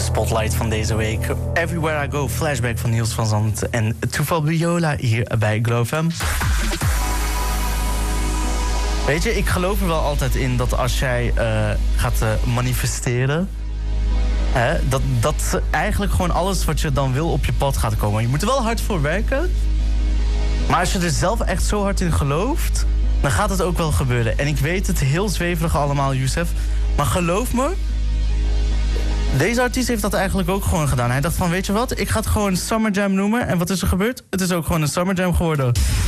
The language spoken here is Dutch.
Spotlight van deze week. Everywhere I Go, flashback van Niels van Zandt en Toeval Viola hier bij Glow FM. Weet je, ik geloof er wel altijd in dat als jij gaat manifesteren... dat eigenlijk gewoon alles wat je dan wil op je pad gaat komen. Je moet er wel hard voor werken. Maar als je er zelf echt zo hard in gelooft... dan gaat het ook wel gebeuren. En ik weet het heel zweverig allemaal, Youssef. Maar geloof me... deze artiest heeft dat eigenlijk ook gewoon gedaan. Hij dacht van, weet je wat? Ik ga het gewoon Summer Jam noemen. En wat is er gebeurd? Het is ook gewoon een Summer Jam geworden.